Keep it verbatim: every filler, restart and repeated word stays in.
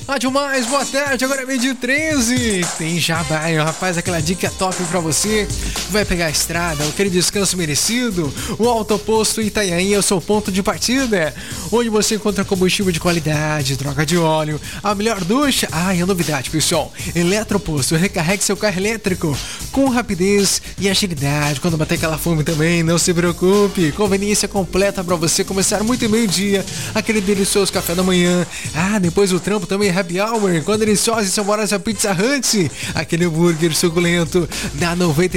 Ah, demais, boa tarde, agora é meio-dia treze. Tem jabá, hein, rapaz, aquela dica top pra você. Vai pegar a estrada, aquele descanso merecido. O Autoposto Itanhaém é o seu ponto de partida, onde você encontra combustível de qualidade, troca de óleo, a melhor ducha. Ah, e a novidade, pessoal, Eletroposto, recarregue seu carro elétrico com rapidez e agilidade. Quando bater aquela fome também, não se preocupe, conveniência completa pra você começar muito meio-dia, aquele delicioso café da manhã. Ah, depois do trampo também happy hour, com a deliciosa e saborosa Pizza Hut, aquele hambúrguer suculento da noventa